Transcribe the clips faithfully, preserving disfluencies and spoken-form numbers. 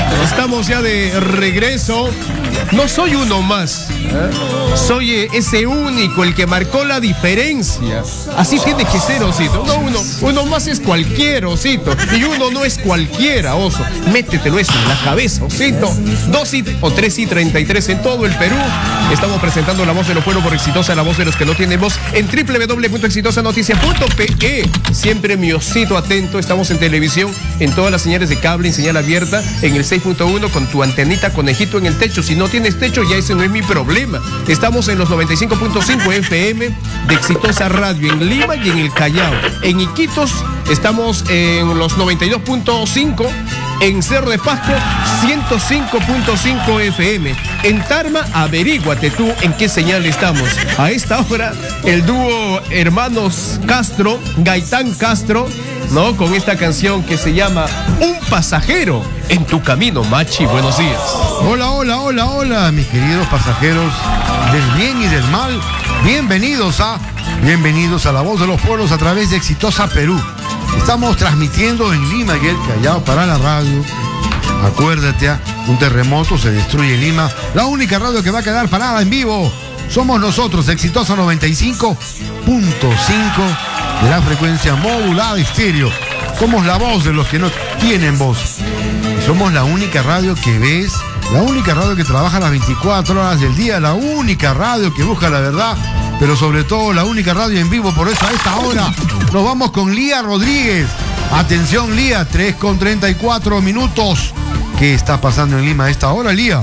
Estamos ya de regreso. No soy uno más. ¿eh? Soy eh, ese único, el que marcó la diferencia. Así tiene que ser, Osito. No, uno, uno más es cualquiera, Osito. Y uno no es cualquiera, Oso. Métetelo eso en la cabeza, Osito. Dos y, o tres y treinta y tres en todo el Perú. Estamos presentando La Voz de los Pueblos por Exitosa, la voz de los que no tienen voz, en doble u doble u doble u punto exitosa noticias punto pe e. Siempre mi Osito atento. Estamos en televisión, en todas las señales de cable, en señal abierta, en el seis punto uno con tu antenita conejito en el techo. Si no tienes techo, ya ese no es mi problema. Estamos en los noventa y cinco punto cinco F M de Exitosa Radio en Lima y en el Callao. En Iquitos estamos en los noventa y dos punto cinco. En Cerro de Pasco, ciento cinco punto cinco F M. En Tarma, averíguate tú en qué señal estamos. A esta hora, el dúo Hermanos Castro, Gaitán Castro, ¿no? Con esta canción que se llama Un pasajero en tu camino, Machi. Buenos días. Hola, hola, hola, hola, mis queridos pasajeros del bien y del mal. Bienvenidos a, bienvenidos a La Voz de los Pueblos a través de Exitosa Perú. Estamos transmitiendo en Lima y el Callao para la radio. Acuérdate, un terremoto se destruye Lima. La única radio que va a quedar parada en vivo somos nosotros, Exitosa noventa y cinco punto cinco de la frecuencia modulada estéreo. Somos la voz de los que no tienen voz. Y somos la única radio que ves, la única radio que trabaja las veinticuatro horas del día, la única radio que busca la verdad, pero sobre todo la única radio en vivo. Por eso a esta hora nos vamos con Lía Rodríguez. Atención, Lía, tres con treinta y cuatro minutos. ¿Qué está pasando en Lima a esta hora, Lía?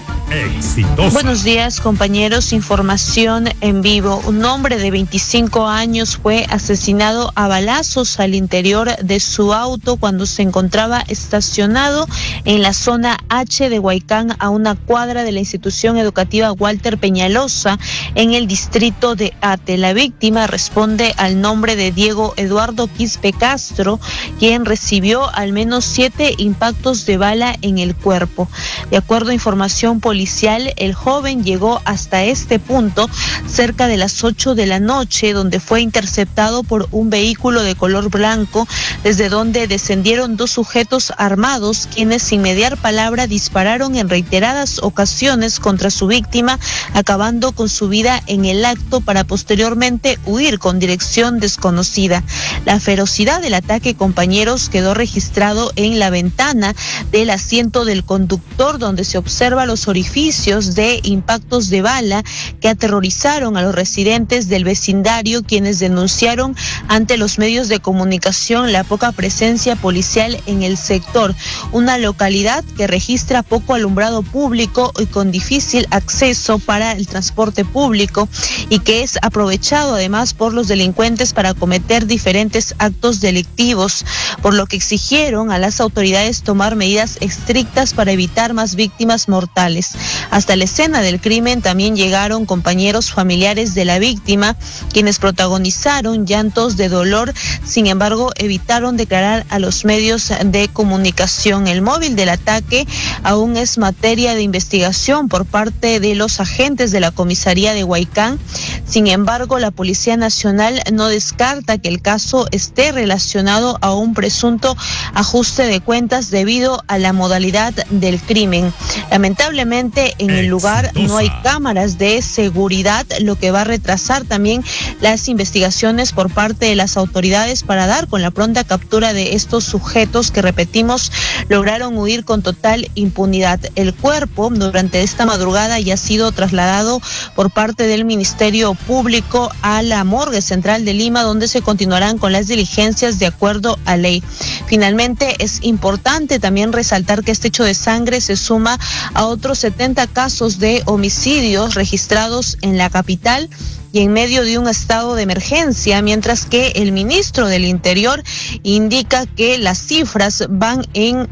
Exitosa. Buenos días, compañeros. Información en vivo. Un hombre de veinticinco años fue asesinado a balazos al interior de su auto cuando se encontraba estacionado en la zona H de Huaycán, a una cuadra de la institución educativa Walter Peñalosa, en el distrito de Ate. La víctima responde al nombre de Diego Eduardo Quispe Castro, quien recibió al menos siete impactos de bala en el cuerpo. De acuerdo a información policial, el joven llegó hasta este punto cerca de las ocho de la noche, donde fue interceptado por un vehículo de color blanco, desde donde descendieron dos sujetos armados, quienes sin mediar palabra dispararon en reiteradas ocasiones contra su víctima, acabando con su vida en el acto para posteriormente huir con dirección desconocida. La ferocidad del ataque, compañeros, quedó registrado en la ventana del asiento del conductor, donde se observa los orificios de impactos de bala que aterrorizaron a los residentes del vecindario, quienes denunciaron ante los medios de comunicación la poca presencia policial en el sector, una localidad que registra poco alumbrado público y con difícil acceso para el transporte público, y que es aprovechado además por los delincuentes para cometer diferentes actos delictivos, por lo que exigieron a las autoridades tomar medidas estrictas para evitar más víctimas mortales. Hasta la escena del crimen también llegaron compañeros familiares de la víctima, quienes protagonizaron llantos de dolor. Sin embargo, evitaron declarar a los medios de comunicación. El móvil del ataque aún es materia de investigación por parte de los agentes de la comisaría de Huaycán. Sin embargo, la Policía Nacional no descarta que el caso esté relacionado a un presunto ajuste de cuentas debido a la modalidad del crimen. Lamentablemente, en el lugar no hay cámaras de seguridad, lo que va a retrasar también las investigaciones por parte de las autoridades para dar con la pronta captura de estos sujetos que, repetimos, lograron huir con total impunidad. El cuerpo durante esta madrugada ya ha sido trasladado por parte del Ministerio Público a la morgue central de Lima, donde se continuarán con las diligencias de acuerdo a ley. Finalmente, es importante también resaltar que este hecho de sangre se suma a otros setenta casos de homicidios registrados en la capital y en medio de un estado de emergencia, mientras que el ministro del Interior indica que las cifras van en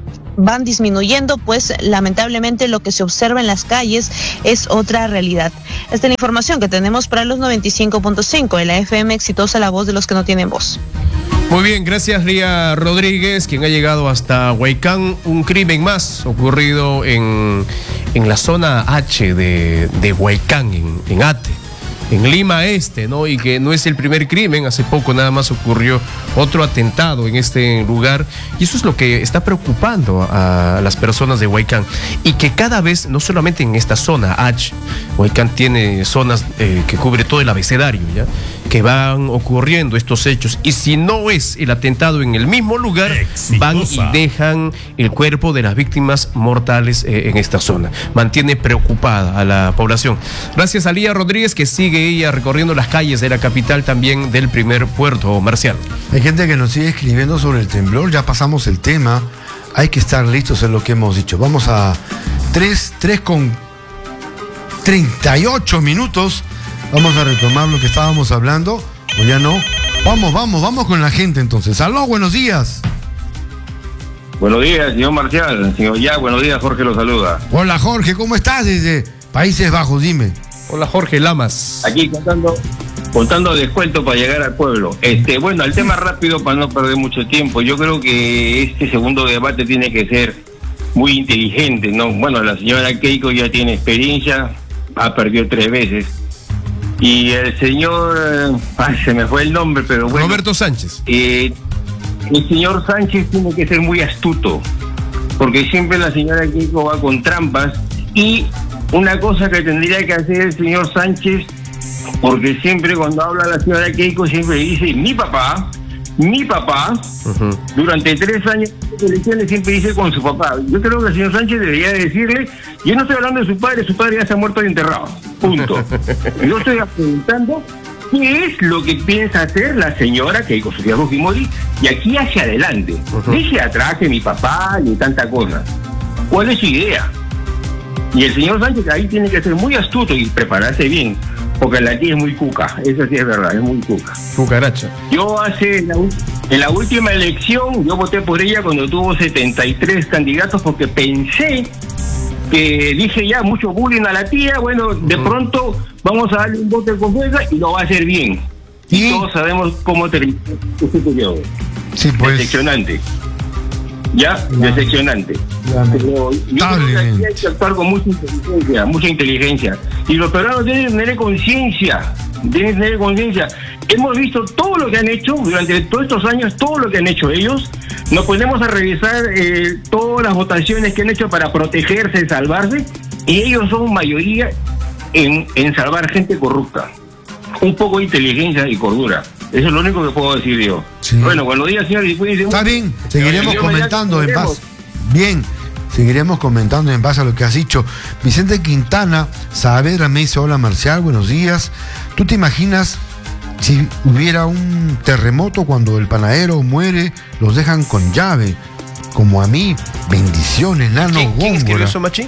van disminuyendo, pues lamentablemente lo que se observa en las calles es otra realidad. Esta es la información que tenemos para los noventa y cinco punto cinco de la F M Exitosa, la voz de los que no tienen voz. Muy bien, gracias Lía Rodríguez, quien ha llegado hasta Huaycán. Un crimen más ocurrido en, en la zona H de, de Huaycán, en, en Ate. en Lima Este, ¿no? Y que no es el primer crimen, hace poco nada más ocurrió otro atentado en este lugar, y eso es lo que está preocupando a las personas de Huaycán, y que cada vez, no solamente en esta zona H, Huaycán tiene zonas eh, que cubre todo el abecedario, ¿ya? Que van ocurriendo estos hechos, y si no es el atentado en el mismo lugar, Exitosa. van y dejan el cuerpo de las víctimas mortales eh, en esta zona. Mantiene preocupada a la población. Gracias a Lía Rodríguez, que sigue ella recorriendo las calles de la capital, también del primer puerto, Marcial. Hay gente que nos sigue escribiendo sobre el temblor, ya pasamos el tema, hay que estar listos en lo que hemos dicho. Vamos a tres con treinta y ocho minutos, vamos a retomar lo que estábamos hablando, o ya no. Vamos, vamos, vamos con la gente entonces. Aló, buenos días. Buenos días, señor Marcial. Señor Ya, buenos días, Jorge lo saluda. Hola, Jorge, ¿cómo estás desde Países Bajos? Dime. Hola, Jorge Lamas. Aquí contando, contando descuento para llegar al pueblo. Este, bueno, al tema rápido para no perder mucho tiempo. Yo creo que este segundo debate tiene que ser muy inteligente, ¿no? Bueno, la señora Keiko ya tiene experiencia, ha perdido tres veces. Y el señor, ay, se me fue el nombre, pero bueno. Roberto Sánchez. Eh, el señor Sánchez tiene que ser muy astuto, porque siempre la señora Keiko va con trampas. Y una cosa que tendría que hacer el señor Sánchez, porque siempre cuando habla la señora Keiko siempre dice mi papá, mi papá, uh-huh. durante tres años de elecciones siempre dice con su papá. Yo creo que el señor Sánchez debería decirle, yo no estoy hablando de su padre, su padre ya se ha muerto y enterrado, punto. Yo estoy preguntando qué es lo que piensa hacer la señora Keiko Sofía Fujimori y aquí hacia adelante. Uh-huh. Dice atrás que mi papá ni tanta cosa. ¿Cuál es su idea? Y el señor Sánchez ahí tiene que ser muy astuto y prepararse bien, porque la tía es muy cuca, eso sí es verdad, es muy cuca. Cucaracha. Yo hace, en la, en la última elección, yo voté por ella cuando tuvo setenta y tres candidatos, porque pensé que dije ya, mucho bullying a la tía, bueno, de uh-huh. pronto vamos a darle un voto de confianza y lo va a hacer bien. ¿Sí? Y todos sabemos cómo terminó este periodo. Sí, pues. Decepcionante. Ya, no. decepcionante. Pero yo creo que aquí hay que actuar con mucha inteligencia, mucha inteligencia. Y los peruanos tienen que tener conciencia, tienen que tener conciencia. Hemos visto todo lo que han hecho durante todos estos años, todo lo que han hecho ellos. Nos ponemos a revisar eh, todas las votaciones que han hecho para protegerse, salvarse, y ellos son mayoría en, en salvar gente corrupta. Un poco de inteligencia y cordura. Eso es lo único que puedo decir yo. Sí. Bueno, cuando diga señor... Está bien, seguiremos comentando en base. Bien, seguiremos comentando en base a lo que has dicho. Vicente Quintana Saavedra me dice, hola Marcial, buenos días. ¿Tú te imaginas si hubiera un terremoto cuando el panadero muere, los dejan con llave? Como a mí, bendiciones, Nano ¿Quién, Góngora. ¿Quién escribió eso, Machi?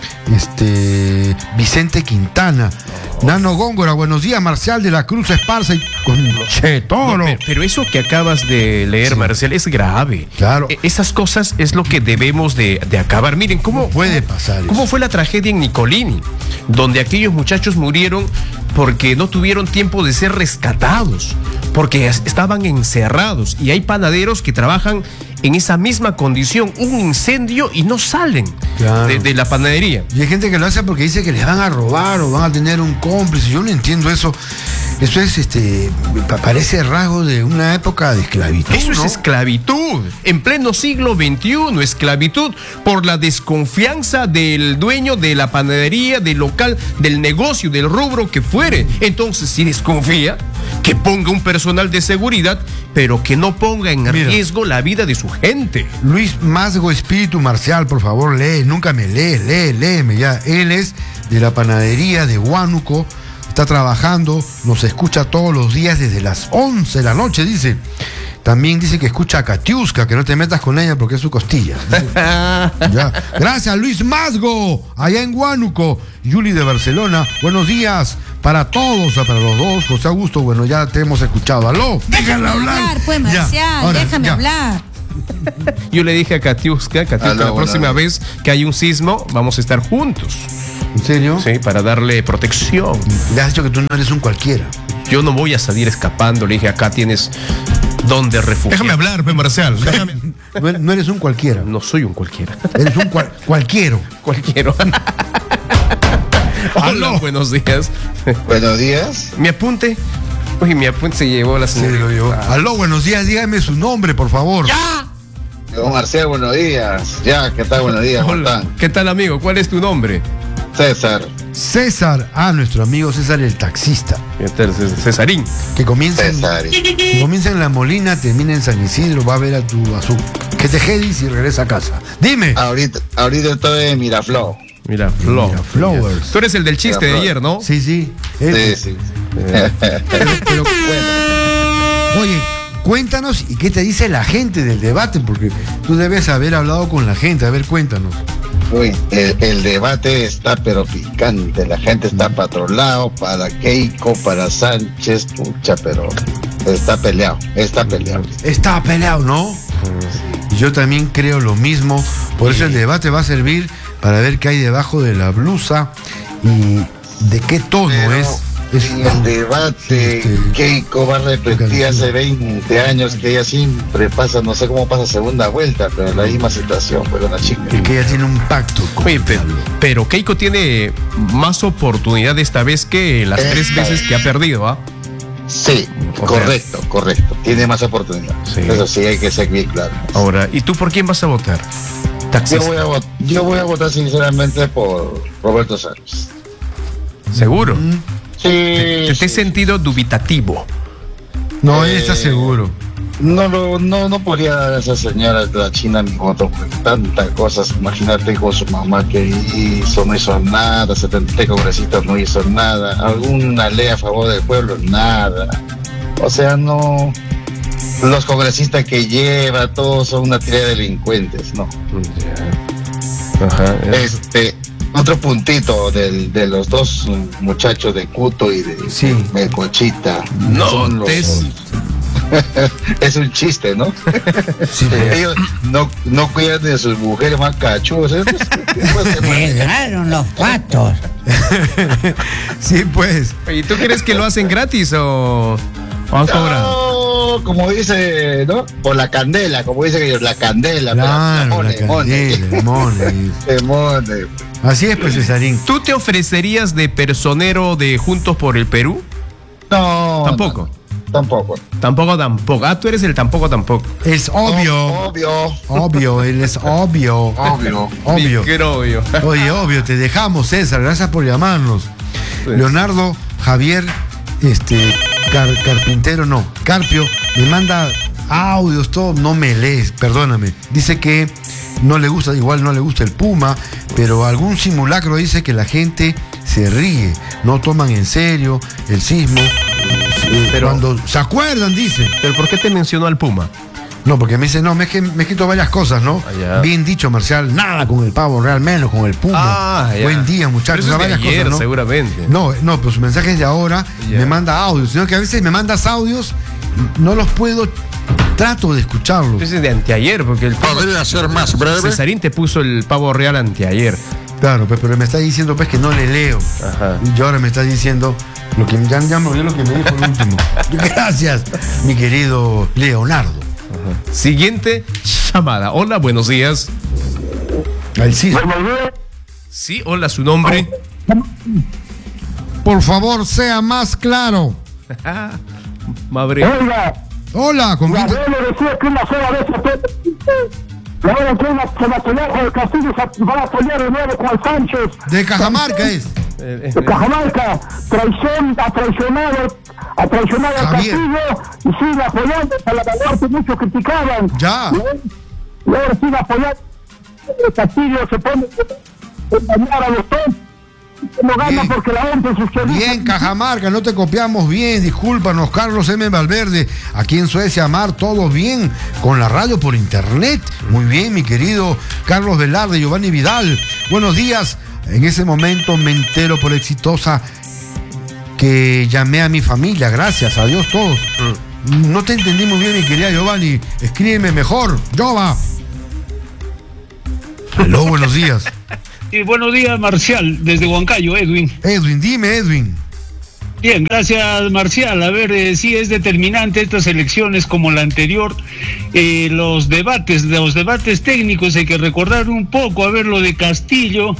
Este, Vicente Quintana. Oh. Nano Góngora, buenos días, Marcial de la Cruz Esparza y Conchetoro. No, pero, pero eso que acabas de leer, sí. Marcial, es grave. Claro. E- esas cosas es lo que debemos de, de acabar. Miren, ¿cómo, no puede pasar ¿cómo eso? fue la tragedia en Nicolini? Donde aquellos muchachos murieron porque no tuvieron tiempo de ser rescatados, porque estaban encerrados, y hay panaderos que trabajan en esa misma condición, un incendio y no salen claro. de, de la panadería. Y hay gente que lo hace porque dice que les van a robar o van a tener un cómplice. Yo no entiendo eso. Eso es, este, parece rasgo de una época de esclavitud. Eso ¿no? es esclavitud. En pleno siglo veintiuno, esclavitud por la desconfianza del dueño de la panadería, del local, del negocio, del rubro que fuere. Entonces, si desconfía, que ponga un personal de seguridad, pero que no ponga en Mira, riesgo la vida de su gente. Luis Masgo, Espíritu Marcial, por favor, lee, nunca me lee, lee, léeme ya. Él es de la panadería de Huánuco, está trabajando, nos escucha todos los días desde las once de la noche, dice. También dice que escucha a Katiuska, que no te metas con ella porque es su costilla. Ya. Gracias, Luis Masgo, allá en Huánuco. Yuli de Barcelona, buenos días para todos, para los dos. José Augusto, bueno, ya te hemos escuchado. Aló, déjame hablar. hablar pues, Marcial, Ahora, déjame ya. hablar. Yo le dije a Katiuska, Katiuska, Aló, la próxima bueno. vez que hay un sismo, vamos a estar juntos. ¿En serio? Sí, para darle protección. Le has dicho que tú no eres un cualquiera. Yo no voy a salir escapando, le dije, acá tienes donde refugiar. Déjame hablar, pues, Marcial. Déjame. No, no eres un cualquiera. No soy un cualquiera. Eres un cual, cualquiero. Cualquiero. Hola, buenos días. Buenos días. Mi apunte. Uy, mi apunte se llevó la señora. Sí, lo llevó. Ah. Aló, buenos días, dígame su nombre, por favor. ¡Ya! Don Marcial, buenos días. Ya, ¿qué tal? Buenos días. Hola. ¿Qué tal, amigo? ¿Cuál es tu nombre? César. César, ah, nuestro amigo César el taxista. ¿Qué tal, Cesarín? Que comienza, en, César. que comienza en La Molina, termina en San Isidro, va a ver a tu a su que te jedis y regresa a casa. Dime. Ahorita, ahorita estoy en Miraflores. Mira, Flo. Miraflowers. Tú eres el del chiste de ayer, ¿no? Sí, sí. Sí, Él- sí. Pero, pero, oye, cuéntanos y qué te dice la gente del debate, porque tú debes haber hablado con la gente. A ver, cuéntanos. Uy, el, el debate está pero picante. La gente está para otro lado, para Keiko, para Sánchez, pucha, pero está peleado, está peleado. Está peleado, ¿no? Yo también creo lo mismo. Por eso el debate va a servir para ver qué hay debajo de la blusa y de qué tono Pero es. es en el debate, este, Keiko va a repetir hace veinte años que ella siempre pasa, no sé cómo pasa segunda vuelta, pero en la misma situación, pues una chica. que, que ella tiene un pacto con Oye, el pe- diablo. pero Keiko tiene más oportunidad esta vez que las Esta tres veces vez. que ha perdido, ¿ah? Sí, O correcto, correcto. Tiene más oportunidad. Sí. Eso sí, hay que ser bien claro. Ahora, ¿y tú por quién vas a votar? Yo Taxista. voy, a vot- yo voy a votar sinceramente por Roberto Sánchez. ¿Seguro? Sí, Te, te sí. he sentido dubitativo. No, él Eh, está seguro. No, lo, no, no podría dar a esa señora de la China mi voto, porque tantas cosas. Imagínate con su mamá que hizo, no hizo nada, setenta y tres congresistas no hizo nada, alguna ley a favor del pueblo, nada. O sea, no. Los congresistas que lleva, todos son una tira de delincuentes, ¿no? Ajá. Este, otro puntito del, de los dos muchachos de Cuto y de Sí. Melcochita. No, son los- te- es un chiste, ¿no? Sí, pero- Ellos no, no cuidan de sus mujeres más cachudas. ¿eh? Llegaron los patos. sí, pues. ¿Y tú crees que lo hacen gratis o, o han cobrado? No, como dice, ¿no? Por la candela, como dicen ellos, la candela. Claro, por la la mone, candela, el mone. mone. Mone. Así es, pues, Cesarín. ¿Tú te ofrecerías de personero de Juntos por el Perú? No. Tampoco. no, tampoco. Tampoco, tampoco. Ah, tú eres el tampoco, tampoco. Es obvio. Obvio. Obvio, él es obvio. Obvio. Obvio. Qué obvio. Oye, obvio, te dejamos, César. Gracias por llamarnos. Pues. Leonardo Javier, este, Car- Carpintero, no, Carpio, me manda audios, todo, no me lees, perdóname. Dice que no le gusta, igual no le gusta el Puma, pero algún simulacro dice que la gente se ríe, no toman en serio el sismo. eh, Pero- cuando se acuerdan, dice. ¿Pero por qué te mencionó al Puma? No, porque me dice, no, me he, me he escrito varias cosas, ¿no? Ah, ya. Bien dicho, Marcial, nada con el pavo real, menos con el Puma. Ah, ya. Buen día, muchachos. Pero eso o sea, es de varias ayer, cosas, ¿no? seguramente. No, no, pero sus mensajes de ahora Ya. me manda audios, sino que a veces me mandas audios, no los puedo, trato de escucharlos. Eso es de anteayer, porque el ¿Podría ser más breve? Cesarín te puso el pavo real anteayer. Claro, pues, pero me está diciendo pues que no le leo. Ajá. Y yo ahora me está diciendo lo que ya, ya me olvidé lo que me dijo el último. Gracias, mi querido Leonardo. Siguiente llamada. Hola, buenos días. Al sí. Sí, hola, su nombre. Por favor, sea más claro. Madre. Oiga, Hola, ¿con quién la te- abuelo decía que una sola vez se puede. Y ahora que una- se va a pelear con el Castillo, se va a pelear de nuevo con el Sánchez. De Cajamarca es. Eh, De Cajamarca, traición, ha traicionado, ha traicionado al Javier. Castillo y sigue apoyando a la valor que muchos criticaban. Ya. Y ahora sigue apoyando. El Castillo se pone a engañar a los tontos. No gana Bien. porque la gente sus queridos. Bien, Cajamarca, no te copiamos bien, discúlpanos, Carlos M. Valverde, aquí en Suecia, Mar, todo bien, con la radio por internet, muy bien, mi querido Carlos Velarde, Giovanni Vidal, buenos días, en ese momento me entero por exitosa que llamé a mi familia, gracias, adiós todos. No te entendí muy bien, mi querida Giovanni, escríbeme mejor, Jova. Aló, buenos días. Sí, buenos días, Marcial, desde Huancayo, Edwin. Edwin, dime, Edwin. Bien, gracias, Marcial. A ver, eh, sí es determinante estas elecciones como la anterior. Eh, los debates, los debates técnicos, hay que recordar un poco, a ver, lo de Castillo.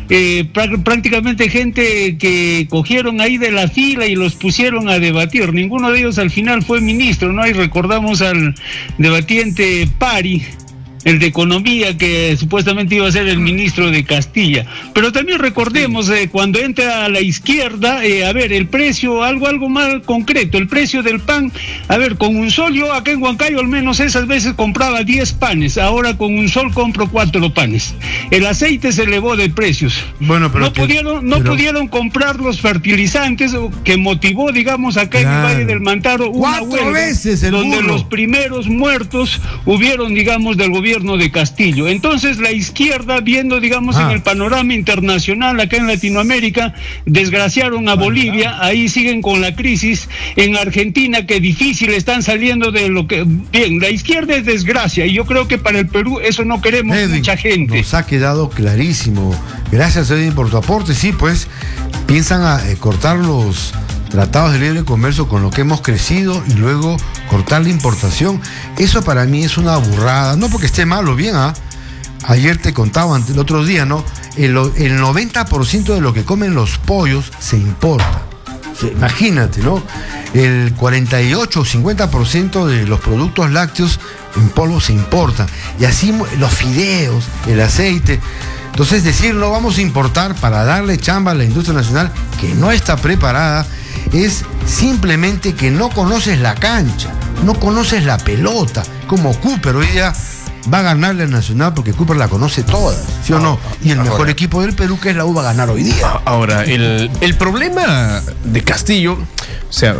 eh, pr- prácticamente gente que cogieron ahí de la fila y los pusieron a debatir. Ninguno de ellos al final fue ministro, ¿no? Y recordamos al debatiente Pari, el de Economía, que supuestamente iba a ser el ministro de Castilla. Pero también recordemos, eh, cuando entra a la izquierda, eh, a ver, el precio, algo algo más concreto, el precio del pan, a ver, con un sol, yo acá en Huancayo al menos esas veces compraba diez panes, ahora con un sol compro cuatro panes. El aceite se elevó de precios. Bueno, pero no que, pudieron, no pero... pudieron comprar los fertilizantes, que motivó, digamos, acá claro. en el Valle del Mantaro una Cuatro huelga, veces el donde burro. los primeros muertos hubieron, digamos, del gobierno de Castillo. Entonces la izquierda, viendo, digamos, ah. en el panorama internacional acá en Latinoamérica, desgraciaron a Bolivia, ahí siguen con la crisis. En Argentina, que difícil están saliendo de lo que... Bien, la izquierda es desgracia, y yo creo que para el Perú eso no queremos Edwin, mucha gente. Nos ha quedado clarísimo. Gracias, Edwin, por tu aporte. Sí, pues, piensan a eh, cortar los tratados de libre comercio con lo que hemos crecido y luego cortar la importación. Eso para mí es una burrada, no porque esté mal o bien, ¿ah? Ayer te contaba, el otro día, ¿no? El, el noventa por ciento de lo que comen los pollos se importa. O sea, imagínate, ¿no? El cuarenta y ocho o cincuenta por ciento de los productos lácteos en polvo se importan. Y así los fideos, el aceite. Entonces decir no vamos a importar para darle chamba a la industria nacional que no está preparada es simplemente que no conoces la cancha, no conoces la pelota, como Cooper hoy día va a ganarle al Nacional porque Cooper la conoce toda, ¿sí o no? Y el mejor ahora, equipo del Perú, que es la U, va a ganar hoy día. Ahora, el, el problema de Castillo, o sea,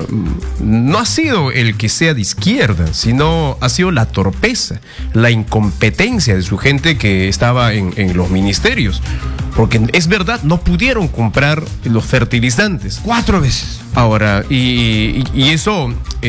no ha sido el que sea de izquierda, sino ha sido la torpeza, la incompetencia de su gente que estaba en, en los ministerios. Porque es verdad, no pudieron comprar los fertilizantes. Cuatro veces. Ahora, y, y, y eso,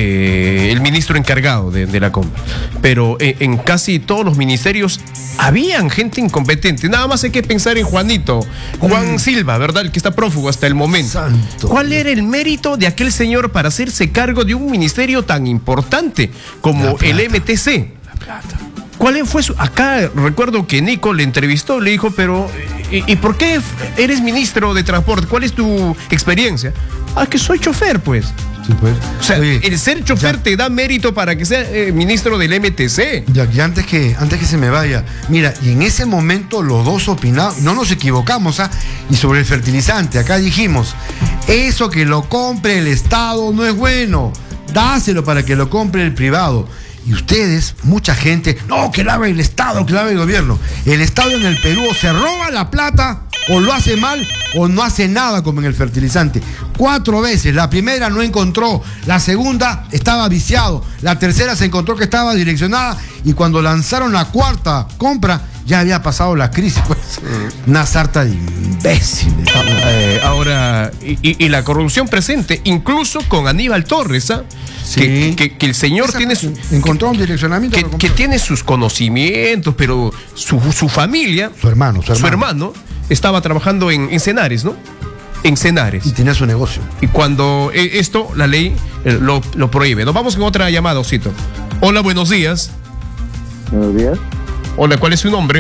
eh, el ministro encargado de, de la compra. Pero eh, en casi todos los ministerios habían gente incompetente. Nada más hay que pensar en Juanito, Juan mm. Silva, ¿verdad? El que está prófugo hasta el momento. Santo. ¿Cuál era el mérito de aquel señor para hacerse cargo de un ministerio tan importante como el M T C? La plata. ¿Cuál fue su...? Acá recuerdo que Nico le entrevistó, le dijo, pero ¿y, y por qué eres ministro de transporte? ¿Cuál es tu experiencia? Ah, que soy chofer, pues. Sí, pues. O sea, Oye, el ser chofer ya, te da mérito para que sea eh, ministro del M T C. Ya, y antes que, antes que se me vaya, mira, y en ese momento los dos opinaban, no nos equivocamos, ¿ah? Y sobre el fertilizante, acá dijimos, eso que lo compre el Estado no es bueno, dáselo para que lo compre el privado. Y ustedes, mucha gente, no, que lave el Estado, que lave el gobierno. El Estado en el Perú o se roba la plata, o lo hace mal, o no hace nada como en el fertilizante. Cuatro veces, la primera no encontró, la segunda estaba viciado, la tercera se encontró que estaba direccionada, y cuando lanzaron la cuarta compra, ya había pasado la crisis, pues. Una sarta de imbéciles. Eh, ahora, y, y la corrupción presente, incluso con Aníbal Torres, ¿ah? Sí. Que, que, que el señor Esa, tiene su, encontró un direccionamiento que, que tiene sus conocimientos, pero su, su familia, su hermano, su hermano, su hermano estaba trabajando en, en Cenares, ¿no? En Cenares. Y tenía su negocio. Y cuando eh, esto, la ley eh, lo, lo prohíbe. Nos vamos con otra llamada, Osito. Hola, buenos días. Buenos días. Hola, ¿cuál es su nombre?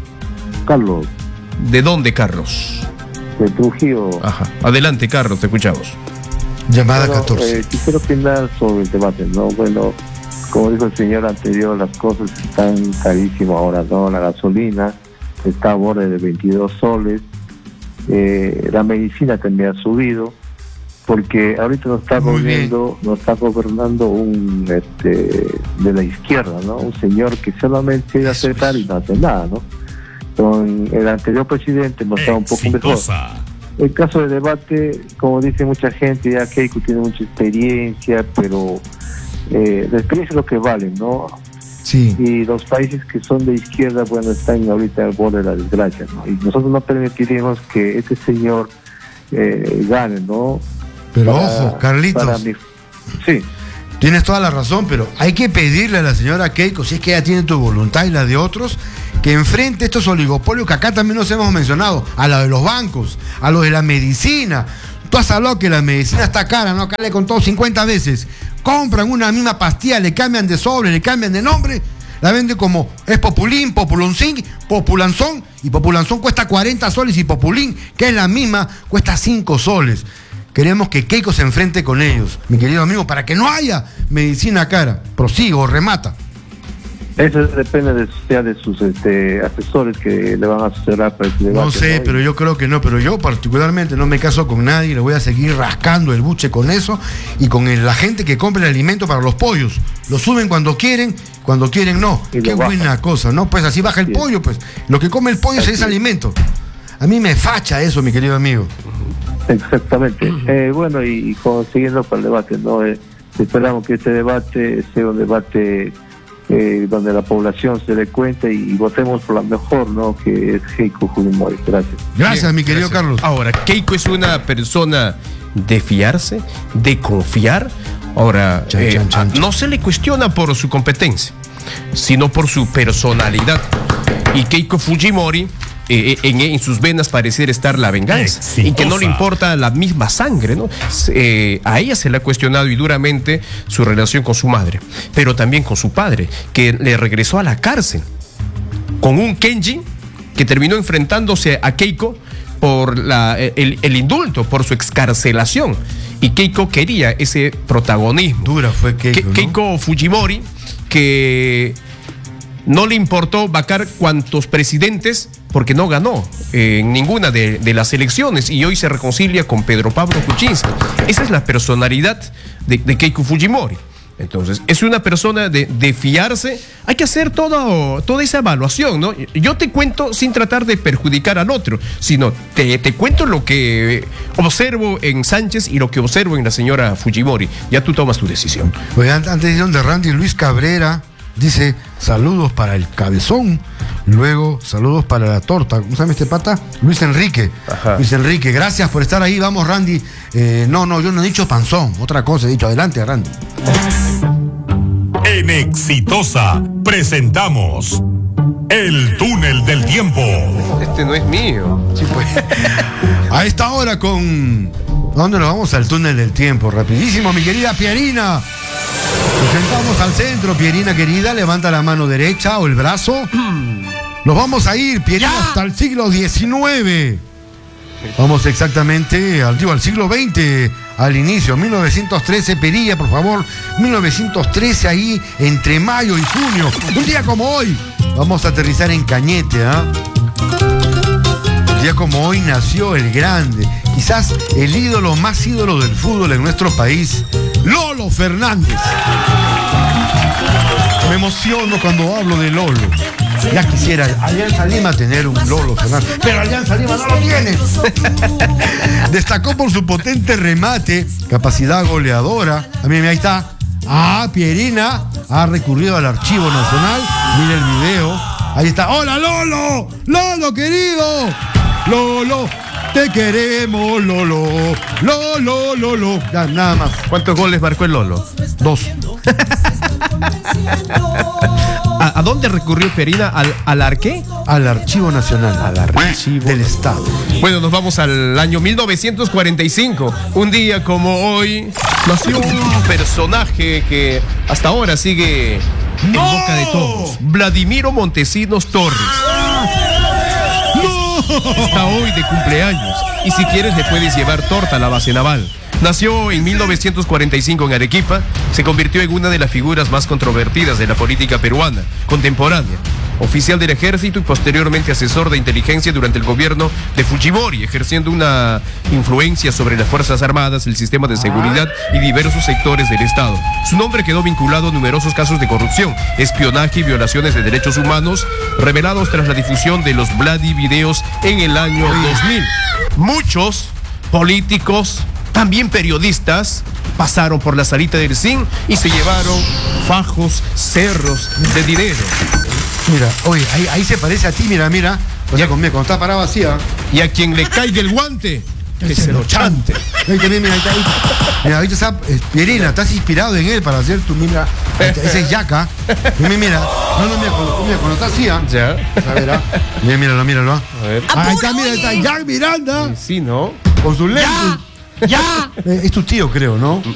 Carlos. ¿De dónde, Carlos? De Trujillo. Ajá. Adelante, Carlos, te escuchamos. Llamada bueno, catorce. Eh, quisiera opinar sobre el debate, ¿no? Bueno, como dijo el señor anterior, las cosas están carísimas ahora, ¿no? La gasolina está a borde de veintidós soles. Eh, la medicina también ha subido, porque ahorita nos está gobernando, nos está gobernando un este de la izquierda, ¿no? Un señor que solamente quiere aceptar y no hace nada, ¿no? Con el anterior presidente nos estaba un poco mejor. El caso de debate, como dice mucha gente, ya Keiko tiene mucha experiencia, pero eh, la experiencia es lo que vale, ¿no? Sí. Y los países que son de izquierda, bueno, están ahorita al borde de la desgracia, ¿no? Y nosotros no permitiremos que este señor eh, gane, ¿no? Pero para, ojo, Carlitos. Para mi... Sí. Tienes toda la razón, pero hay que pedirle a la señora Keiko, si es que ella tiene tu voluntad y la de otros, que enfrente estos oligopolios que acá también nos hemos mencionado, a la de los bancos, a los de la medicina. Tú has hablado que la medicina está cara, ¿no? Acá le he contado cincuenta veces. Compran una misma pastilla, le cambian de sobre, le cambian de nombre, la vende como es Populín, Populancín, Populanzón, y Populanzón cuesta cuarenta soles y Populín, que es la misma, cuesta cinco soles. Queremos que Keiko se enfrente con ellos, mi querido amigo, para que no haya medicina cara. Prosigo, remata. Eso depende de, ya de sus este, asesores que le van a asesorar para este debate. No sé, ¿no? Pero yo creo que no, pero yo particularmente no me caso con nadie, le voy a seguir rascando el buche con eso y con el, la gente que compra el alimento para los pollos. Lo suben cuando quieren, cuando quieren no. Qué buena cosa, ¿no? Pues así baja el sí. pollo, pues. Lo que come el pollo así es alimento. A mí me facha eso, mi querido amigo. Exactamente. Eh, bueno, y, y con, siguiendo con el debate, ¿no? Eh, esperamos que este debate sea un debate eh, donde la población se dé cuenta y, y votemos por la mejor, ¿no? Que es Keiko Fujimori. Gracias. Gracias, Bien, mi querido gracias. Carlos. Ahora, Keiko es una persona de fiarse, de confiar. Ahora, chan, eh, chan, chan, chan. no se le cuestiona por su competencia, sino por su personalidad. Y Keiko Fujimori, Eh, en, en sus venas pareciera estar la venganza, Exitosa. Y que no le importa la misma sangre, ¿no? Eh, a ella se le ha cuestionado y duramente su relación con su madre, pero también con su padre, que le regresó a la cárcel con un Kenji que terminó enfrentándose a Keiko por la, el, el indulto, por su excarcelación. Y Keiko quería ese protagonismo. Dura fue Keiko, Ke- ¿no? Keiko Fujimori, que no le importó vacar cuantos presidentes porque no ganó eh, en ninguna de, de las elecciones y hoy se reconcilia con Pedro Pablo Kuczynski. Esa es la personalidad de, de Keiko Fujimori. Entonces, es una persona de, de fiarse. Hay que hacer todo, toda esa evaluación, ¿no? Yo te cuento sin tratar de perjudicar al otro, sino te, te cuento lo que observo en Sánchez y lo que observo en la señora Fujimori. Ya tú tomas tu decisión. Oye, antes de Randy, Luis Cabrera dice, saludos para el cabezón. Luego, saludos para la torta. ¿Cómo se llama este pata? Luis Enrique. Ajá. Luis Enrique, gracias por estar ahí. Vamos, Randy. Eh, no, no, yo no he dicho panzón. Otra cosa he dicho. Adelante, Randy. En Exitosa presentamos El Túnel del Tiempo. Este no es mío. Sí, pues. A esta hora con... ¿A dónde nos vamos? Al Túnel del Tiempo. Rapidísimo, mi querida Pierina. Nos sentamos al centro, Pierina querida, levanta la mano derecha o el brazo. Nos vamos a ir, Pierina, ya. hasta el siglo diecinueve. Vamos exactamente al, digo, al siglo veinte, al inicio, mil novecientos trece, Perilla, por favor, mil novecientos trece, ahí entre mayo y junio, un día como hoy. Vamos a aterrizar en Cañete, ¿ah? ¿eh? Un día como hoy nació el grande, quizás el ídolo más ídolo del fútbol en nuestro país, Lolo Fernández. Me emociono cuando hablo de Lolo. Ya quisiera Alianza Lima tener un Lolo Fernández, pero Alianza Lima no lo tiene. Destacó por su potente remate, capacidad goleadora. A mí ahí está. Ah, Pierina ha recurrido al Archivo Nacional. Mira el video. Ahí está. ¡Hola, Lolo! ¡Lolo, querido! ¡Lolo! Te queremos, Lolo. Lolo, Lolo. Ya, nada más. ¿Cuántos goles marcó el Lolo? Dos. ¿A, ¿A dónde recurrió Pierina? ¿Al, al arqué? Al Archivo Nacional. Al Archivo del Estado. Bueno, nos vamos al año mil novecientos cuarenta y cinco. Un día como hoy nació un personaje que hasta ahora sigue en ¡no! boca de todos. Vladimiro Montesinos Torres. ¡No! Está hoy de cumpleaños. Y si quieres le puedes llevar torta a la base naval. Nació en mil novecientos cuarenta y cinco en Arequipa, se convirtió en una de las figuras más controvertidas de la política peruana contemporánea. Oficial del ejército y posteriormente asesor de inteligencia durante el gobierno de Fujimori, ejerciendo una influencia sobre las Fuerzas Armadas, el sistema de seguridad y diversos sectores del Estado. Su nombre quedó vinculado a numerosos casos de corrupción, espionaje y violaciones de derechos humanos, revelados tras la difusión de los Vladi videos en el año dos mil. Muchos políticos, también periodistas, pasaron por la salita del C I N y se llevaron fajos, cerros de dinero. Mira, oye, ahí, ahí se parece a ti, mira, mira. O sea, conmigo, cuando está parado así, ¿eh? Y a quien le caiga el guante, que se lo chante. Ahí también, mira, ahí está. Ahí. Mira, ahorita está, eh, Pierina, estás inspirado en él para hacer tu, mira, ese es Yaca. Mira, mira, no, no, mira, cuando, mira, cuando está así, ¿eh? Ya. A ver, ¿ah? Mira, míralo, míralo, ¿ah? A ver. Ahí está, mira, ahí está Jack Miranda. Sí, ¿no? Con sus lentes. ¡Ya! Eh, es tu tío, creo, ¿no?